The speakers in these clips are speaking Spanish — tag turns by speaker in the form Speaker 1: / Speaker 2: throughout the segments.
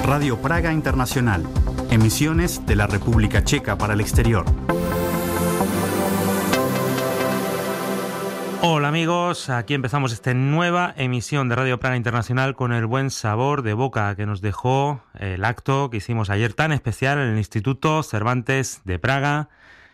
Speaker 1: Radio Praga Internacional. Emisiones de la República Checa para el exterior.
Speaker 2: Hola amigos, aquí empezamos esta nueva emisión de Radio Praga Internacional con el buen sabor de boca que nos dejó el acto que hicimos ayer tan especial en el Instituto Cervantes de Praga,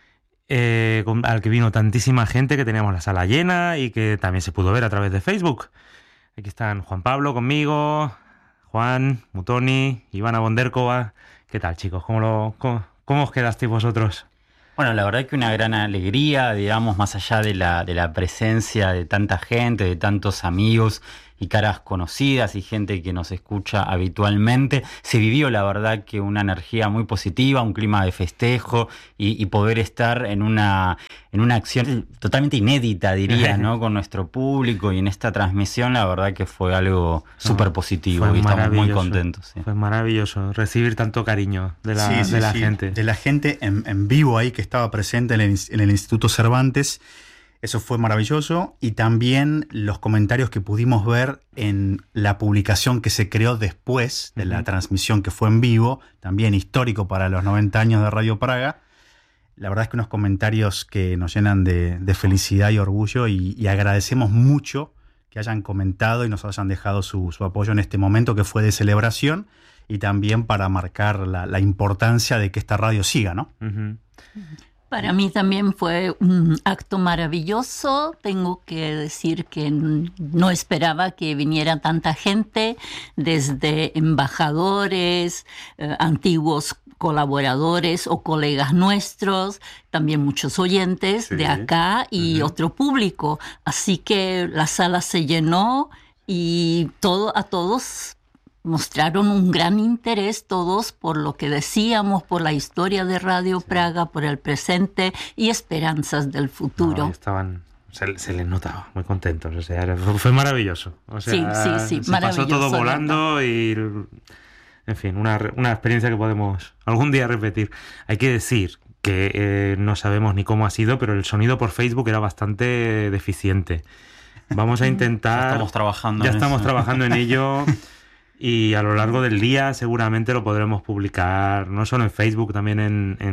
Speaker 2: al que vino tantísima gente, que teníamos la sala llena y que también se pudo ver a través de Facebook. Aquí están Juan Pablo conmigo, Juan, Mutoni, Ivana Bonderkova. ¿Qué tal, chicos? ¿Cómo os quedasteis vosotros?
Speaker 3: Bueno, la verdad que una gran alegría, digamos, más allá de la presencia de tanta gente, de tantos amigos y caras conocidas y gente que nos escucha habitualmente. Se vivió, la verdad, que una energía muy positiva, un clima de festejo y poder estar en una acción totalmente inédita, diría, ¿no? Con nuestro público y en esta transmisión, la verdad que fue algo súper positivo y estamos muy contentos. Sí.
Speaker 2: Fue maravilloso recibir tanto cariño de la gente.
Speaker 1: De la gente en vivo ahí que estaba presente en el Instituto Cervantes. Eso fue maravilloso, y también los comentarios que pudimos ver en la publicación que se creó después de la transmisión que fue en vivo, también histórico para los 90 años de Radio Praga. La verdad es que unos comentarios que nos llenan de felicidad y orgullo, y agradecemos mucho que hayan comentado y nos hayan dejado su apoyo en este momento que fue de celebración, y también para marcar la importancia de que esta radio siga, ¿no?
Speaker 2: Uh-huh.
Speaker 4: Para mí también fue un acto maravilloso. Tengo que decir que no esperaba que viniera tanta gente, desde embajadores, antiguos colaboradores o colegas nuestros, también muchos oyentes de acá y otro público. Así que la sala se llenó y a todos mostraron un gran interés, todos, por lo que decíamos, por la historia de Radio Praga, por el presente y esperanzas del futuro.
Speaker 2: No, se les notaba muy contentos, o sea, fue maravilloso. O sea,
Speaker 4: sí,
Speaker 2: se
Speaker 4: maravilloso.
Speaker 2: Pasó todo volando y, en fin, una experiencia que podemos algún día repetir. Hay que decir que no sabemos ni cómo ha sido, pero el sonido por Facebook era bastante deficiente. Vamos a intentar...
Speaker 3: Ya estamos
Speaker 2: trabajando en ello. Y a lo largo del día seguramente lo podremos publicar, no solo en Facebook, también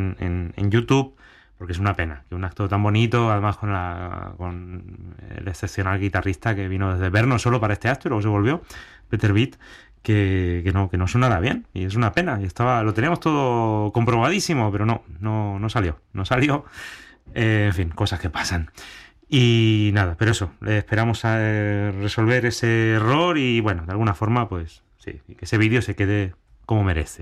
Speaker 2: en YouTube, porque es una pena que un acto tan bonito, además con el excepcional guitarrista que vino desde Brno no solo para este acto y luego se volvió, Peter Witt, que no sonara bien, y es una pena. Y lo teníamos todo comprobadísimo, pero no salió. En fin, cosas que pasan. Y nada, pero eso, esperamos a resolver ese error y, bueno, de alguna forma, pues sí, que ese vídeo se quede como merece.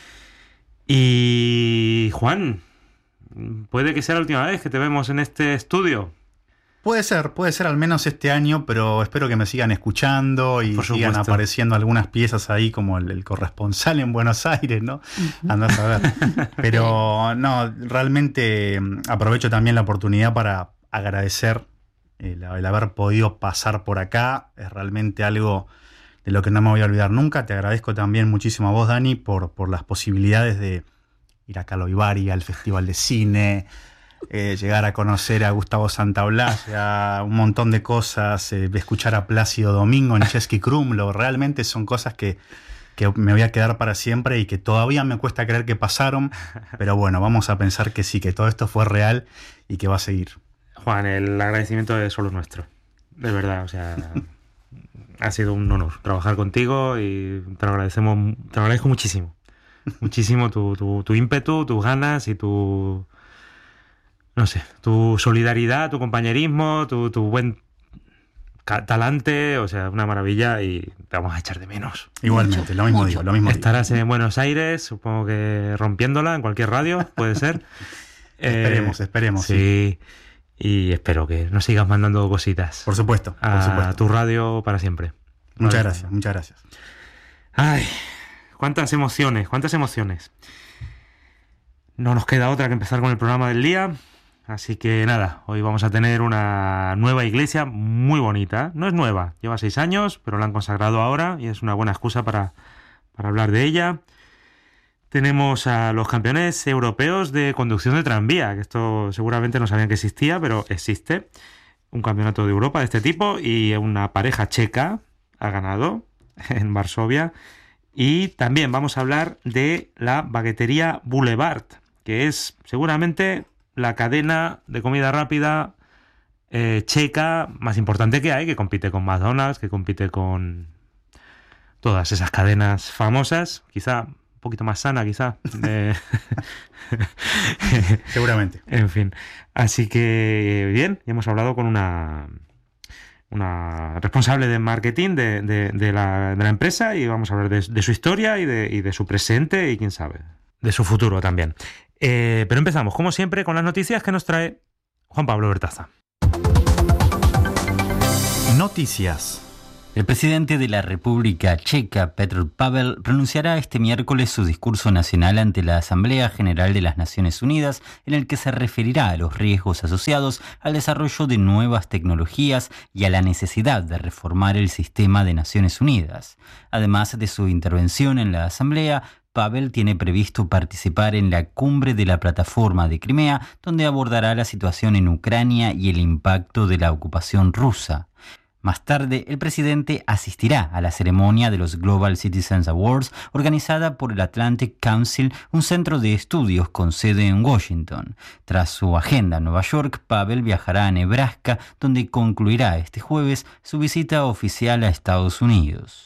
Speaker 2: Y Juan, ¿puede que sea la última vez que te vemos en este estudio?
Speaker 1: Puede ser al menos este año, pero espero que me sigan escuchando y sigan apareciendo algunas piezas ahí, como el corresponsal en Buenos Aires, ¿no? Andás a ver. Pero no, realmente aprovecho también la oportunidad para agradecer el haber podido pasar por acá. Es realmente algo de lo que no me voy a olvidar nunca. Te agradezco también muchísimo a vos, Dani, por las posibilidades de ir a Karlovy Vary, al Festival de Cine, llegar a conocer a Gustavo Santaolalla, un montón de cosas, escuchar a Plácido Domingo en Český Krumlov. Realmente son cosas que me voy a quedar para siempre y que todavía me cuesta creer que pasaron, pero bueno, vamos a pensar que sí, que todo esto fue real y que va a seguir.
Speaker 2: Juan, el agradecimiento es solo nuestro, de verdad, o sea, ha sido un honor trabajar contigo y te lo agradezco muchísimo tu ímpetu, tus ganas y tu solidaridad, tu compañerismo, tu buen talante, o sea, una maravilla, y te vamos a echar de menos.
Speaker 1: Igualmente, lo mismo digo.
Speaker 2: Estarás en Buenos Aires, supongo que rompiéndola en cualquier radio, puede ser.
Speaker 1: Esperemos.
Speaker 2: Sí. Y espero que nos sigas mandando cositas.
Speaker 1: Por supuesto.
Speaker 2: A tu radio para siempre.
Speaker 1: Muchas gracias.
Speaker 2: Ay, cuántas emociones. No nos queda otra que empezar con el programa del día. Así que nada, hoy vamos a tener una nueva iglesia muy bonita. No es nueva, lleva 6 años, pero la han consagrado ahora y es una buena excusa para hablar de ella. Tenemos a los campeones europeos de conducción de tranvía, que esto seguramente no sabían que existía, pero existe. Un campeonato de Europa de este tipo, y una pareja checa ha ganado en Varsovia Y también vamos a hablar de la Baguetería Boulevard, que es seguramente la cadena de comida rápida checa más importante que hay, que compite con McDonald's, que compite con todas esas cadenas famosas, quizá un poquito más sana, quizá.
Speaker 1: Seguramente.
Speaker 2: En fin. Así que, bien, ya hemos hablado con una responsable de marketing de la empresa, y vamos a hablar de su historia y de su presente y, quién sabe, de su futuro también. Pero empezamos, como siempre, con las noticias que nos trae Juan Pablo Bertaza.
Speaker 1: Noticias.
Speaker 3: El presidente de la República Checa, Petr Pavel, pronunciará este miércoles su discurso nacional ante la Asamblea General de las Naciones Unidas, en el que se referirá a los riesgos asociados al desarrollo de nuevas tecnologías y a la necesidad de reformar el sistema de Naciones Unidas. Además de su intervención en la Asamblea, Pavel tiene previsto participar en la cumbre de la plataforma de Crimea, donde abordará la situación en Ucrania y el impacto de la ocupación rusa. Más tarde, el presidente asistirá a la ceremonia de los Global Citizens Awards organizada por el Atlantic Council, un centro de estudios con sede en Washington. Tras su agenda en Nueva York, Pavel viajará a Nebraska, donde concluirá este jueves su visita oficial a Estados Unidos.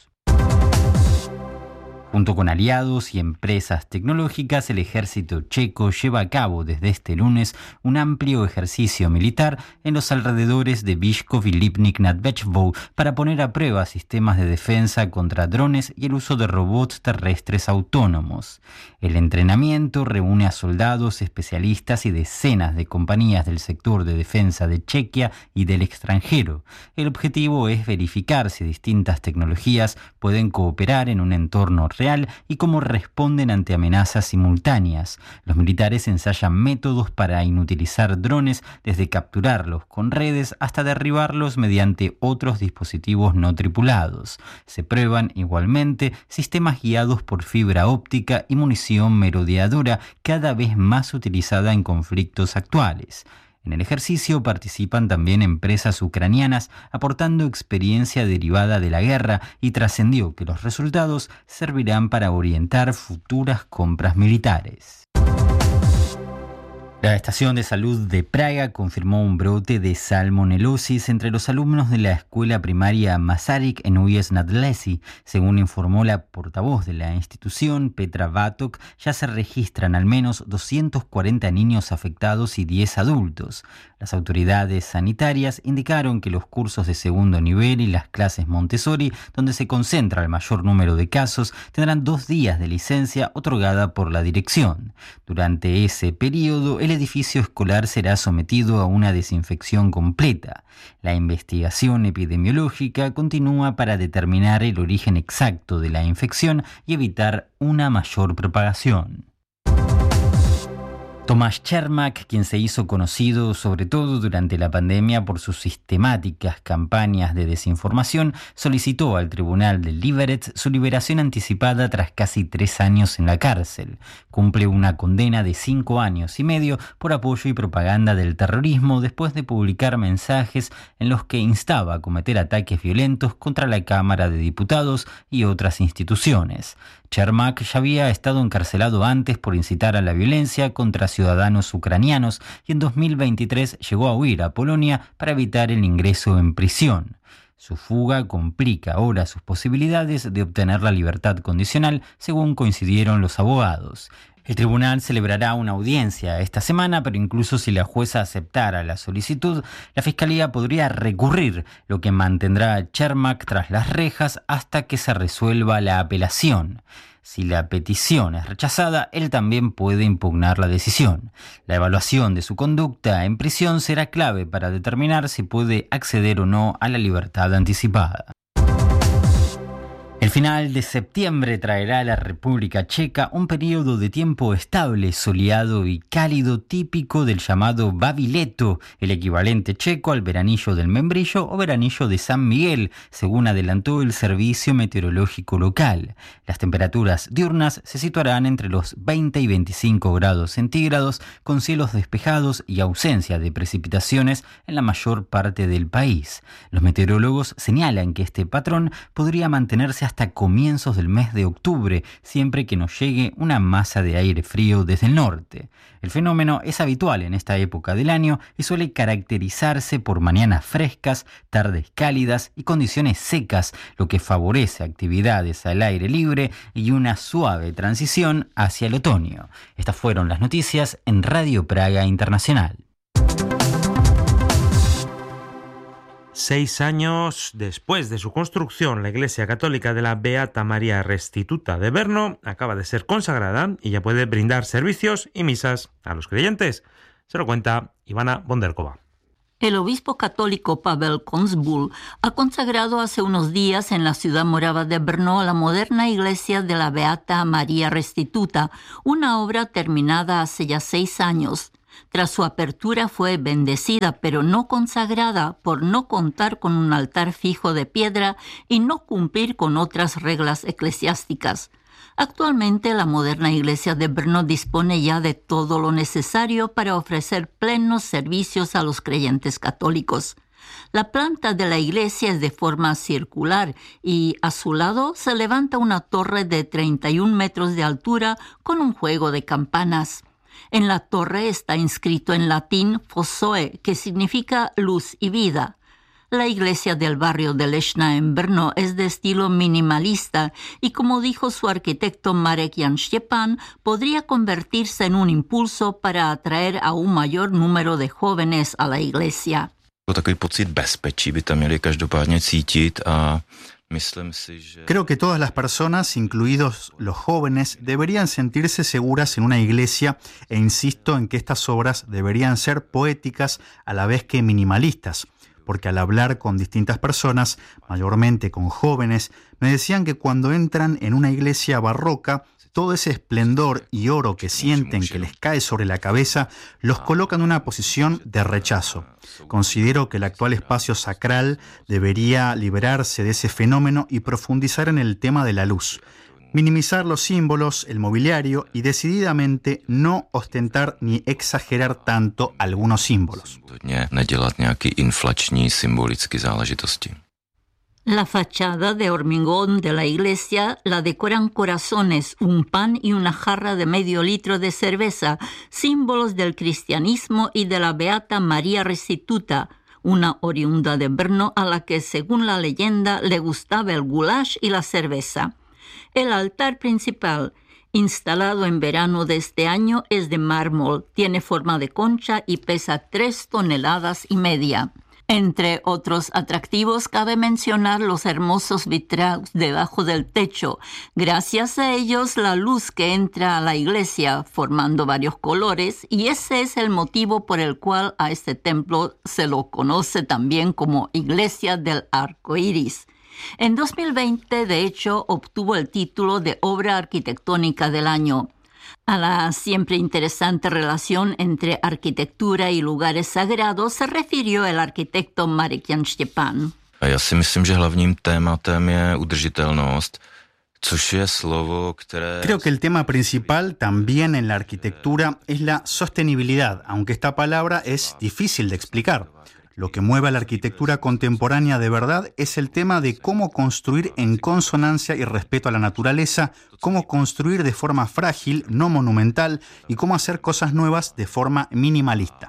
Speaker 3: Junto con aliados y empresas tecnológicas, el ejército checo lleva a cabo desde este lunes un amplio ejercicio militar en los alrededores de Vyshkov y Lipnik nad Vechvou para poner a prueba sistemas de defensa contra drones y el uso de robots terrestres autónomos. El entrenamiento reúne a soldados, especialistas y decenas de compañías del sector de defensa de Chequia y del extranjero. El objetivo es verificar si distintas tecnologías pueden cooperar en un entorno real y cómo responden ante amenazas simultáneas. Los militares ensayan métodos para inutilizar drones, desde capturarlos con redes hasta derribarlos mediante otros dispositivos no tripulados. Se prueban igualmente sistemas guiados por fibra óptica y munición merodeadora, cada vez más utilizada en conflictos actuales. En el ejercicio participan también empresas ucranianas aportando experiencia derivada de la guerra, y trascendió que los resultados servirán para orientar futuras compras militares. La estación de salud de Praga confirmó un brote de salmonelosis entre los alumnos de la escuela primaria Masaryk en Ujes nad Lesy. Según informó la portavoz de la institución, Petra Vatok, ya se registran al menos 240 niños afectados y 10 adultos. Las autoridades sanitarias indicaron que los cursos de segundo nivel y las clases Montessori, donde se concentra el mayor número de casos, tendrán 2 días de licencia otorgada por la dirección. Durante ese periodo, el edificio escolar será sometido a una desinfección completa. La investigación epidemiológica continúa para determinar el origen exacto de la infección y evitar una mayor propagación. Tomáš Čermák, quien se hizo conocido sobre todo durante la pandemia por sus sistemáticas campañas de desinformación, solicitó al Tribunal de Liberec su liberación anticipada tras casi 3 años en la cárcel. Cumple una condena de 5 años y medio por apoyo y propaganda del terrorismo después de publicar mensajes en los que instaba a cometer ataques violentos contra la Cámara de Diputados y otras instituciones. Čermák ya había estado encarcelado antes por incitar a la violencia contra ciudadanos ucranianos y en 2023 llegó a huir a Polonia para evitar el ingreso en prisión. Su fuga complica ahora sus posibilidades de obtener la libertad condicional, según coincidieron los abogados. El tribunal celebrará una audiencia esta semana, pero incluso si la jueza aceptara la solicitud, la fiscalía podría recurrir, lo que mantendrá a Čermák tras las rejas hasta que se resuelva la apelación. Si la petición es rechazada, él también puede impugnar la decisión. La evaluación de su conducta en prisión será clave para determinar si puede acceder o no a la libertad anticipada. El final de septiembre traerá a la República Checa un periodo de tiempo estable, soleado y cálido, típico del llamado Babileto, el equivalente checo al veranillo del Membrillo o veranillo de San Miguel, según adelantó el Servicio Meteorológico local. Las temperaturas diurnas se situarán entre los 20 y 25 grados centígrados, con cielos despejados y ausencia de precipitaciones en la mayor parte del país. Los meteorólogos señalan que este patrón podría mantenerse hasta hasta comienzos del mes de octubre, siempre que nos llegue una masa de aire frío desde el norte. El fenómeno es habitual en esta época del año y suele caracterizarse por mañanas frescas, tardes cálidas y condiciones secas, lo que favorece actividades al aire libre y una suave transición hacia el otoño. Estas fueron las noticias en Radio Praga Internacional.
Speaker 2: 6 años después de su construcción, la Iglesia Católica de la Beata María Restituta de Brno acaba de ser consagrada y ya puede brindar servicios y misas a los creyentes. Se lo cuenta Ivana Bonderkova.
Speaker 4: El obispo católico Pavel Konzbul ha consagrado hace unos días en la ciudad morava de Brno la moderna iglesia de la Beata María Restituta, una obra terminada hace ya 6 años. Tras su apertura fue bendecida, pero no consagrada, por no contar con un altar fijo de piedra y no cumplir con otras reglas eclesiásticas. Actualmente la moderna iglesia de Brno dispone ya de todo lo necesario para ofrecer plenos servicios a los creyentes católicos. La planta de la iglesia es de forma circular y a su lado se levanta una torre de 31 metros de altura con un juego de campanas. En la torre está inscrito en latín Fosoe, que significa luz y vida. La iglesia del barrio de Lešná en Brno es de estilo minimalista y, como dijo su arquitecto Marek Jan Štěpán, podría convertirse en un impulso para atraer a un mayor número de jóvenes a la iglesia.
Speaker 5: Takový pocit bezpečí by tam měli každopádně cítit a
Speaker 1: creo que todas las personas, incluidos los jóvenes, deberían sentirse seguras en una iglesia e insisto en que estas obras deberían ser poéticas a la vez que minimalistas, porque al hablar con distintas personas, mayormente con jóvenes, me decían que cuando entran en una iglesia barroca, todo ese esplendor y oro que sienten que les cae sobre la cabeza los coloca en una posición de rechazo. Considero que el actual espacio sacral debería liberarse de ese fenómeno y profundizar en el tema de la luz. Minimizar los símbolos, el mobiliario y decididamente no ostentar ni exagerar tanto algunos símbolos.
Speaker 4: La fachada de hormigón de la iglesia la decoran corazones, un pan y una jarra de medio litro de cerveza, símbolos del cristianismo y de la Beata María Restituta, una oriunda de Brno a la que, según la leyenda, le gustaba el goulash y la cerveza. El altar principal, instalado en verano de este año, es de mármol, tiene forma de concha y pesa 3,5 toneladas. Entre otros atractivos, cabe mencionar los hermosos vitrales debajo del techo. Gracias a ellos, la luz que entra a la iglesia, formando varios colores, y ese es el motivo por el cual a este templo se lo conoce también como Iglesia del Arco Iris. En 2020, de hecho, obtuvo el título de Obra Arquitectónica del Año. A la siempre interesante relación entre arquitectura y lugares sagrados se refirió el arquitecto Marek Jan Štěpán.
Speaker 5: Já si myslím, že hlavním tématem je udržitelnost, což je slovo, které...
Speaker 1: Creo que el tema principal también en la arquitectura es la sostenibilidad, aunque esta palabra es difícil de explicar. Lo que mueve a la arquitectura contemporánea de verdad es el tema de cómo construir en consonancia y respeto a la naturaleza, cómo construir de forma frágil, no monumental, y cómo hacer cosas nuevas de forma minimalista.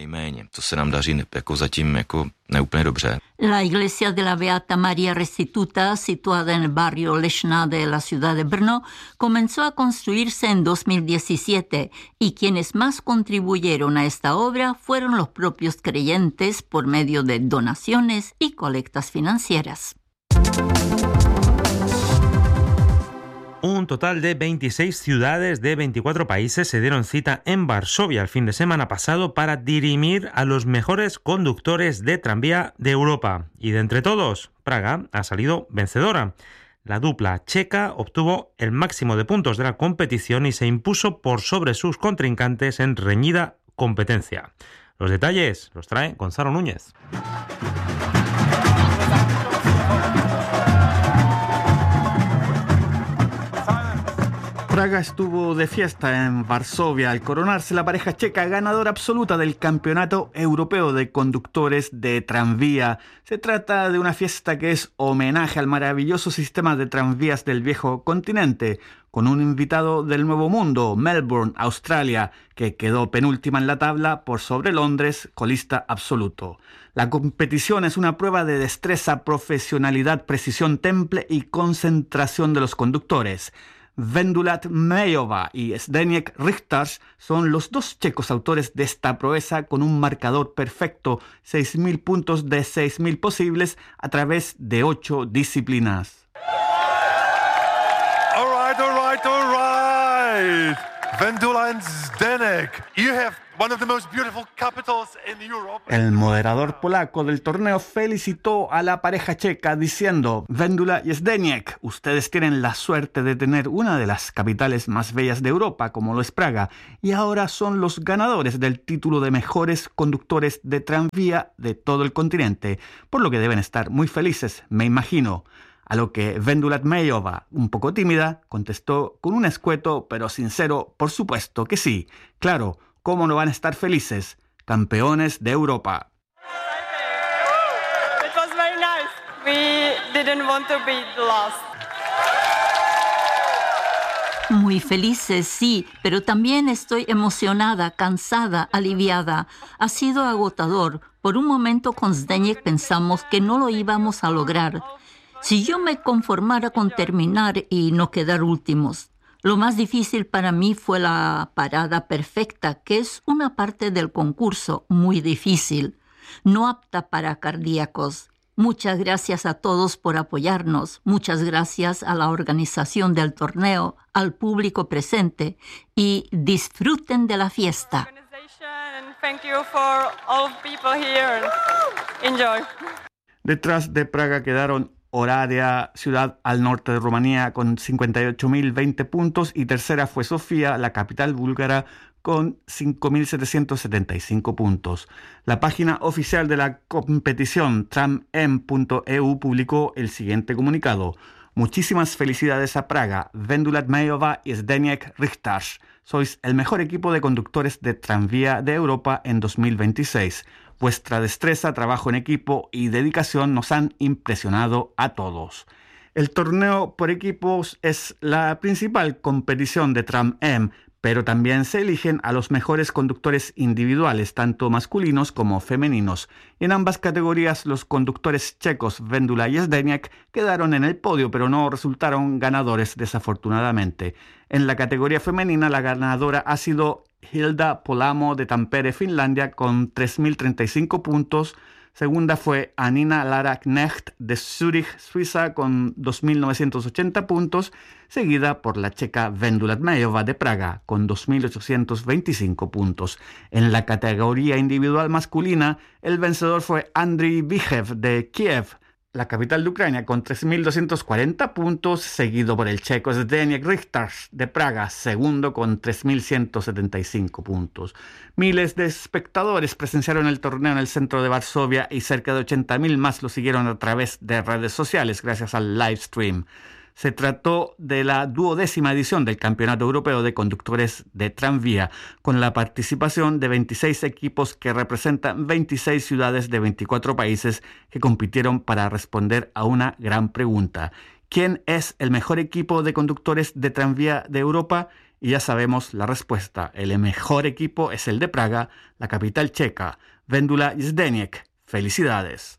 Speaker 4: La iglesia de la Beata María Restituta, situada en el barrio Lešná de la ciudad de Brno, comenzó a construirse en 2017 y quienes más contribuyeron a esta obra fueron los propios creyentes por medio de donaciones y colectas financieras.
Speaker 2: Un total de 26 ciudades de 24 países se dieron cita en Varsovia el fin de semana pasado para dirimir a los mejores conductores de tranvía de Europa. Y de entre todos, Praga ha salido vencedora. La dupla checa obtuvo el máximo de puntos de la competición y se impuso por sobre sus contrincantes en reñida competencia. Los detalles los trae Gonzalo Núñez.
Speaker 6: Praga estuvo de fiesta en Varsovia al coronarse la pareja checa ganadora absoluta del Campeonato Europeo de Conductores de Tranvía. Se trata de una fiesta que es homenaje al maravilloso sistema de tranvías del viejo continente, con un invitado del Nuevo Mundo, Melbourne, Australia, que quedó penúltima en la tabla por sobre Londres, colista absoluto. La competición es una prueba de destreza, profesionalidad, precisión, temple y concentración de los conductores. Vendulat Mejová y Zdeněk Richters son los dos checos autores de esta proeza con un marcador perfecto, 6.000 puntos de 6.000 posibles a través de 8 disciplinas.
Speaker 7: All right. Vendula and Zdeněk, you have one of the most beautiful capitals in Europe.
Speaker 6: El moderador polaco del torneo felicitó a la pareja checa diciendo: Vendula y Zdeněk, ustedes tienen la suerte de tener una de las capitales más bellas de Europa, como lo es Praga, y ahora son los ganadores del título de mejores conductores de tranvía de todo el continente, por lo que deben estar muy felices, me imagino. A lo que Vendulat Mejová, un poco tímida, contestó con un escueto pero sincero: por supuesto que sí. Claro, ¿cómo no van a estar felices? Campeones de Europa.
Speaker 8: It was very nice. We didn't want to be the last.
Speaker 4: Muy felices, sí, pero también estoy emocionada, cansada, aliviada. Ha sido agotador. Por un momento con Zdeněk pensamos que no lo íbamos a lograr. Si yo me conformara con terminar y no quedar últimos. Lo más difícil para mí fue la parada perfecta, que es una parte del concurso muy difícil, no apta para cardíacos. Muchas gracias a todos por apoyarnos, muchas gracias a la organización del torneo, al público presente y disfruten de la fiesta.
Speaker 6: Detrás de Praga quedaron Oradea, ciudad al norte de Rumanía, con 58.020 puntos, y tercera fue Sofía, la capital búlgara, con 5.775 puntos. La página oficial de la competición, tram.em.eu, publicó el siguiente comunicado: muchísimas felicidades a Praga, Vendulat Mejová y Zdeněk Richters. Sois el mejor equipo de conductores de tranvía de Europa en 2026. Vuestra destreza, trabajo en equipo y dedicación nos han impresionado a todos. El torneo por equipos es la principal competición de Tram-Em, pero también se eligen a los mejores conductores individuales, tanto masculinos como femeninos. En ambas categorías, los conductores checos Vendula y Zdeněk quedaron en el podio, pero no resultaron ganadores, desafortunadamente. En la categoría femenina, la ganadora ha sido Hilda Polamo de Tampere, Finlandia, con 3.035 puntos. Segunda fue Anina Lara Knecht de Zúrich, Suiza, con 2.980 puntos, seguida por la checa Vendulat Mejová de Praga, con 2.825 puntos. En la categoría individual masculina, el vencedor fue Andriy Bijev de Kiev, la capital de Ucrania, con 3.240 puntos, seguido por el checo Zdeněk Richters de Praga, segundo con 3.175 puntos. Miles de espectadores presenciaron el torneo en el centro de Varsovia y cerca de 80.000 más lo siguieron a través de redes sociales gracias al live stream. Se trató de la 12ª edición del Campeonato Europeo de Conductores de Tranvía, con la participación de 26 equipos que representan 26 ciudades de 24 países que compitieron para responder a una gran pregunta: ¿quién es el mejor equipo de conductores de tranvía de Europa? Y ya sabemos la respuesta: el mejor equipo es el de Praga, la capital checa. Vendula y Zdeněk, felicidades.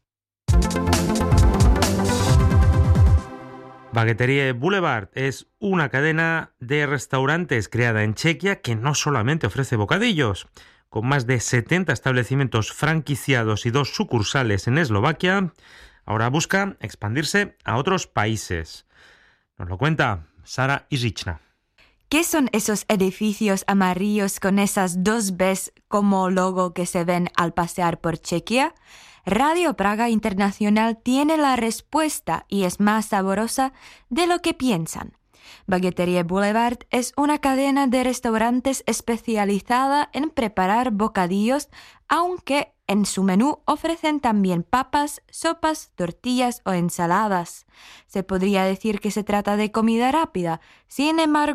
Speaker 2: Bagueterie Boulevard es una cadena de restaurantes creada en Chequia que no solamente ofrece bocadillos. Con más de 70 establecimientos franquiciados y 2 sucursales en Eslovaquia, ahora busca expandirse a otros países. Nos lo cuenta Sara Ižičná.
Speaker 9: ¿Qué son esos edificios amarillos con esas 2 Bs como logo que se ven al pasear por Chequia? Radio Praga Internacional tiene la respuesta y es más saborosa de lo que piensan. Bagueterie Boulevard es una cadena de restaurantes especializada en preparar bocadillos, aunque en su menú ofrecen también papas, sopas, tortillas o ensaladas. Se podría decir que se trata de comida rápida. Sin embargo,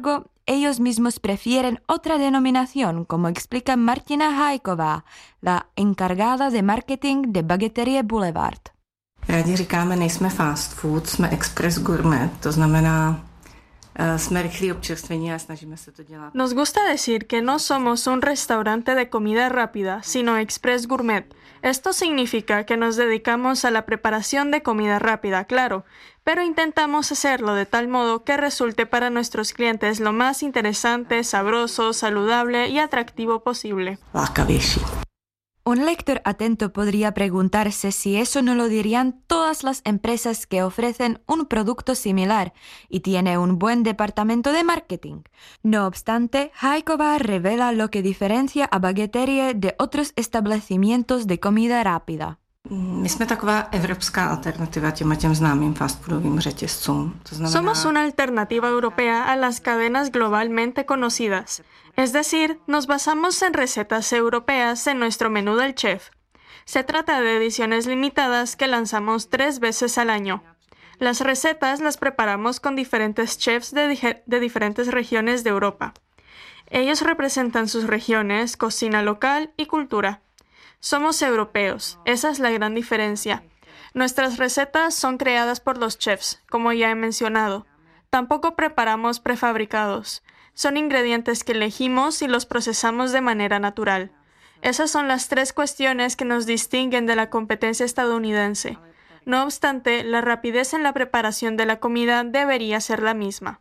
Speaker 9: ellos mismos prefieren otra denominación, como explica Martina Hajková, la encargada de marketing de Bagueterie Boulevard.
Speaker 10: Rádi říkáme, nejsme fast food, jsme express gourmet, to znamená, jsme rychlí občerstvení a snažíme se to dělat.
Speaker 11: Nos gusta decir que no somos un restaurante de comida rápida, sino express gourmet. Esto significa que nos dedicamos a la preparación de comida rápida, claro, pero intentamos hacerlo de tal modo que resulte para nuestros clientes lo más interesante, sabroso, saludable y atractivo posible.
Speaker 9: Un lector atento podría preguntarse si eso no lo dirían todas las empresas que ofrecen un producto similar y tiene un buen departamento de marketing. No obstante, Hajková revela lo que diferencia a Bagueterie de otros establecimientos de comida rápida.
Speaker 10: My jsme taková evropská alternativa těm známým fast foodovým řetězcům.
Speaker 11: Somos una alternativa europea a las cadenas globalmente conocidas. Es decir, nos basamos en recetas europeas en nuestro menú del chef. Se trata de ediciones limitadas que lanzamos 3 veces al año. Las recetas las preparamos con diferentes chefs de diferentes regiones de Europa. Ellos representan sus regiones, cocina local y cultura. Somos europeos, esa es la gran diferencia. Nuestras recetas son creadas por los chefs, como ya he mencionado. Tampoco preparamos prefabricados. Son ingredientes que elegimos y los procesamos de manera natural. Esas son las 3 cuestiones que nos distinguen de la competencia estadounidense. No obstante, la rapidez en la preparación de la comida debería ser la misma.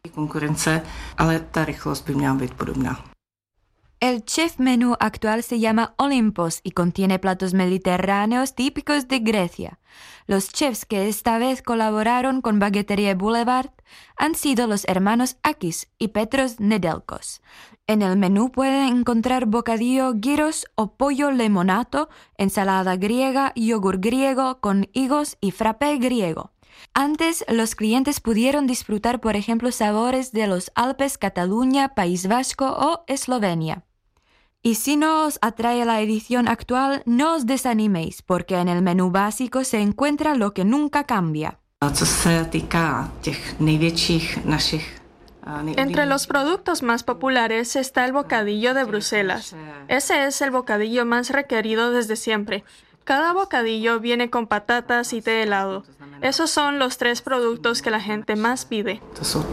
Speaker 9: El chef menú actual se llama Olympos y contiene platos mediterráneos típicos de Grecia. Los chefs que esta vez colaboraron con Bagueterie Boulevard han sido los hermanos Akis y Petros Nedelkos. En el menú pueden encontrar bocadillo gyros o pollo lemonato, ensalada griega, yogur griego con higos y frappé griego. Antes, los clientes pudieron disfrutar, por ejemplo, sabores de los Alpes, Cataluña, País Vasco o Eslovenia. Y si no os atrae la edición actual, no os desaniméis, porque en el menú básico se encuentra lo que nunca cambia.
Speaker 11: Entre los productos más populares está el bocadillo de Bruselas. Ese es el bocadillo más requerido desde siempre. Cada bocadillo viene con patatas y té helado. Esos son los 3 productos que la gente más pide.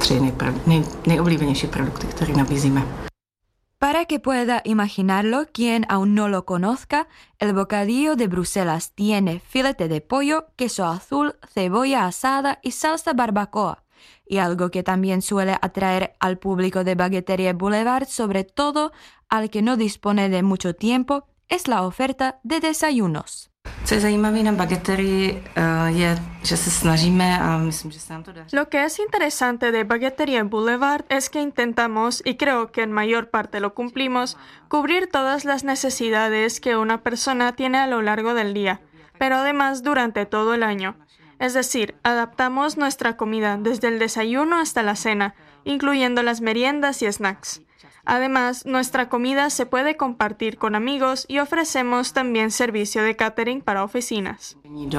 Speaker 9: Para que pueda imaginarlo, quien aún no lo conozca, el bocadillo de Bruselas tiene filete de pollo, queso azul, cebolla asada y salsa barbacoa. Y algo que también suele atraer al público de Bagueterie Boulevard, sobre todo al que no dispone de mucho tiempo, es la oferta de desayunos.
Speaker 11: Lo que es interesante de Bagueterie Boulevard es que intentamos, y creo que en mayor parte lo cumplimos, cubrir todas las necesidades que una persona tiene a lo largo del día, pero además durante todo el año. Es decir, adaptamos nuestra comida desde el desayuno hasta la cena, incluyendo las meriendas y snacks. Además, nuestra comida se puede compartir con amigos y ofrecemos también servicio de catering para oficinas.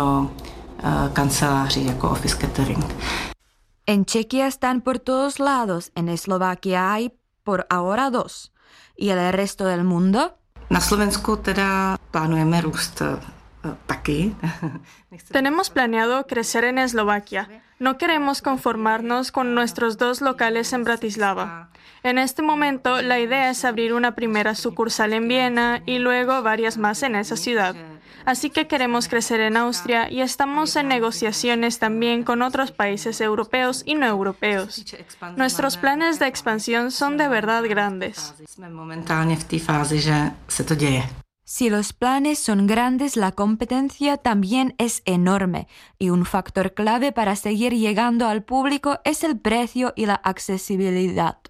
Speaker 9: En Chequia están por todos lados, en Eslovaquia hay por ahora 2. ¿Y el resto del mundo?
Speaker 10: Na Slovensku teda plánujeme růst taky.
Speaker 11: Tenemos planeado crecer en Eslovaquia. No queremos conformarnos con nuestros 2 locales en Bratislava. En este momento, la idea es abrir una primera sucursal en Viena y luego varias más en esa ciudad. Así que queremos crecer en Austria y estamos en negociaciones también con otros países europeos y no europeos. Nuestros planes de expansión son de verdad grandes.
Speaker 9: Si los planes son grandes, la competencia también es enorme y un factor clave para seguir llegando al público es el precio y la accesibilidad.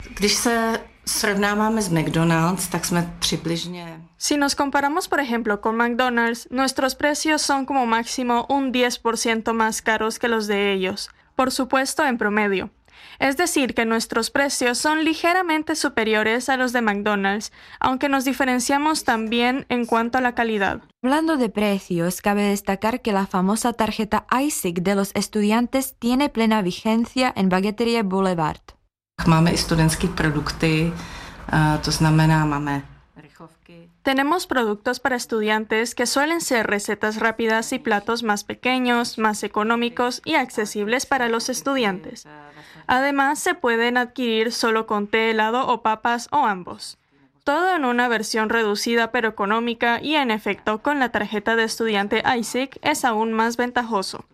Speaker 11: Si nos comparamos, por ejemplo, con McDonald's, nuestros precios son como máximo un 10% más caros que los de ellos, por supuesto en promedio. Es decir, que nuestros precios son ligeramente superiores a los de McDonald's, aunque nos diferenciamos también en cuanto a la calidad.
Speaker 9: Hablando de precios, cabe destacar que la famosa tarjeta ISIC de los estudiantes tiene plena vigencia en Bagueterie Boulevard.
Speaker 10: Máme i studentské produkty, to znamená máme rychlovky.
Speaker 11: Tenemos productos para estudiantes que suelen ser recetas rápidas y platos más pequeños, más económicos y accesibles para los estudiantes. Además, se pueden adquirir solo con té helado o papas o ambos. Todo en una versión reducida pero económica y en efecto con la tarjeta de estudiante ISIC es aún más ventajoso.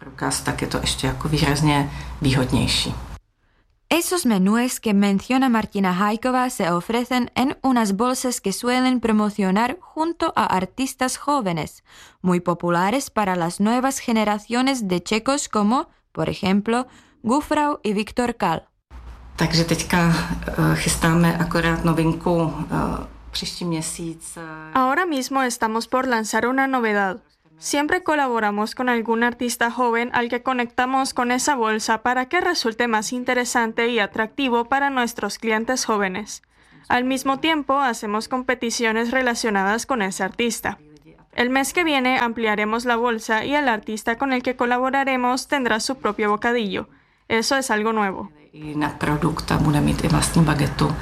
Speaker 9: Esos menús que menciona Martina Hajková se ofrecen en unas bolsas que suelen promocionar junto a artistas jóvenes, muy populares para las nuevas generaciones de checos como, por ejemplo, Gufrau y Viktor Kal.
Speaker 10: Takže teďka chystáme akorát novinku příští měsíc.
Speaker 11: Ahora mismo estamos por lanzar una novedad. Siempre colaboramos con algún artista joven al que conectamos con esa bolsa para que resulte más interesante y atractivo para nuestros clientes jóvenes. Al mismo tiempo, hacemos competiciones relacionadas con ese artista. El mes que viene ampliaremos la bolsa y el artista con el que colaboraremos tendrá su propio bocadillo. Eso es algo nuevo.
Speaker 10: I na produkt a bude mít i vlastní bagetu.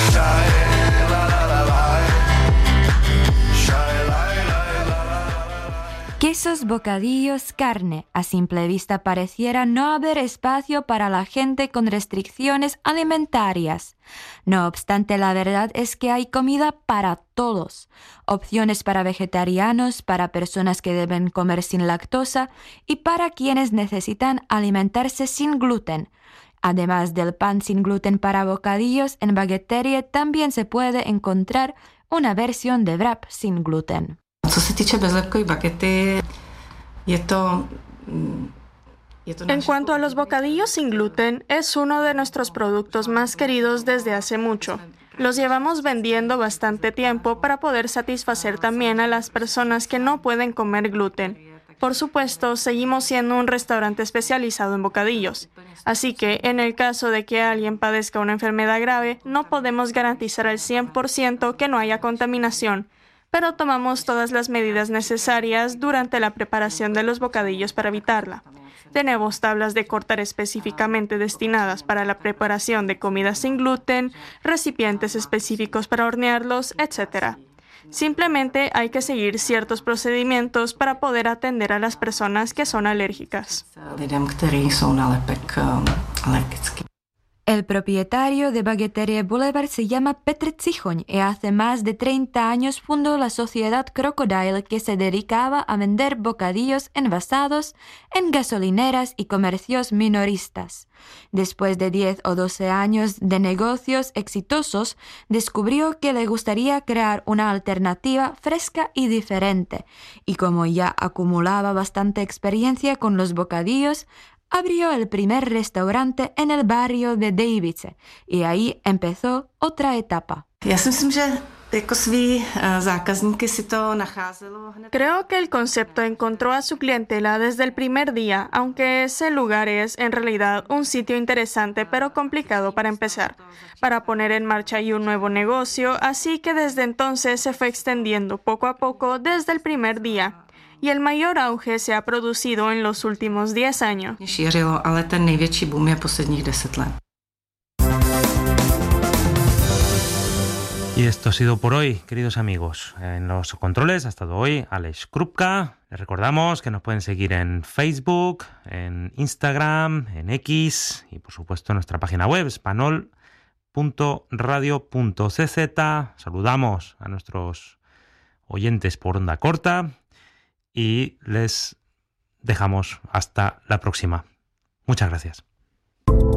Speaker 9: Quesos, bocadillos, carne. A simple vista pareciera no haber espacio para la gente con restricciones alimentarias. No obstante, la verdad es que hay comida para todos. Opciones para vegetarianos, para personas que deben comer sin lactosa y para quienes necesitan alimentarse sin gluten. Además del pan sin gluten para bocadillos, en Baguetterie también se puede encontrar una versión de wrap sin gluten.
Speaker 10: Co se týče bezlepkové bagety,
Speaker 11: En cuanto a los bocadillos sin gluten, es uno de nuestros productos más queridos desde hace mucho. Los llevamos vendiendo bastante tiempo para poder satisfacer también a las personas que no pueden comer gluten. Por supuesto, seguimos siendo un restaurante especializado en bocadillos. Así que, en el caso de que alguien padezca una enfermedad grave, no podemos garantizar al 100% que no haya contaminación, pero tomamos todas las medidas necesarias durante la preparación de los bocadillos para evitarla. Tenemos tablas de cortar específicamente destinadas para la preparación de comida sin gluten, recipientes específicos para hornearlos, etc. Simplemente hay que seguir ciertos procedimientos para poder atender a las personas que son alérgicas.
Speaker 9: El propietario de Baguetterie Boulevard se llama Petr Cichoň y hace más de 30 años fundó la sociedad Crocodile que se dedicaba a vender bocadillos envasados en gasolineras y comercios minoristas. Después de 10 o 12 años de negocios exitosos, descubrió que le gustaría crear una alternativa fresca y diferente, y como ya acumulaba bastante experiencia con los bocadillos, abrió el primer restaurante en el barrio de Dejvice y ahí empezó otra etapa.
Speaker 11: Creo que el concepto encontró a su clientela desde el primer día, aunque ese lugar es en realidad un sitio interesante pero complicado para empezar, para poner en marcha ahí un nuevo negocio, así que desde entonces se fue extendiendo poco a poco desde el primer día. Y el mayor auge se ha producido en los últimos 10 años.
Speaker 2: Y esto ha sido por hoy, queridos amigos. En los controles ha estado hoy Alex Krupka. Les recordamos que nos pueden seguir en Facebook, en Instagram, en X y por supuesto en nuestra página web espanol.radio.cz. Saludamos a nuestros oyentes por onda corta. Y les dejamos hasta la próxima. Muchas gracias.